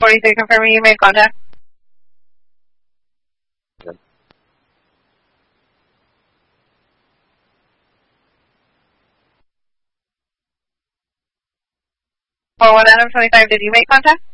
43 confirming you made contact. Good. For 1 Adam 25, did you make contact?